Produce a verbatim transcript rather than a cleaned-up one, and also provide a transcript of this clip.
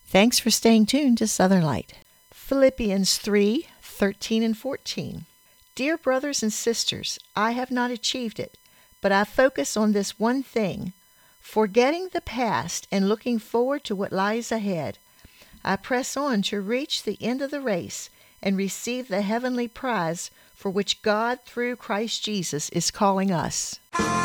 Thanks for staying tuned to Southern Light. Philippians three, thirteen and fourteen. Dear brothers and sisters, I have not achieved it, but I focus on this one thing, forgetting the past and looking forward to what lies ahead. I press on to reach the end of the race and receive the heavenly prize for which God, through Christ Jesus, is calling us.